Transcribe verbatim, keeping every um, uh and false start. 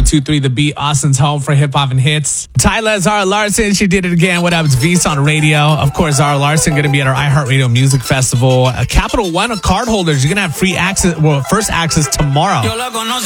oh two three The Beat, Austin's home for hip hop and hits. Tyla, Zara Larson, she did it again. What up? It's Beast on radio. Of course, Zara Larson going to be at our iHeartRadio Music Festival. Uh, Capital One card holders, you're going to have free access, well, first access tomorrow.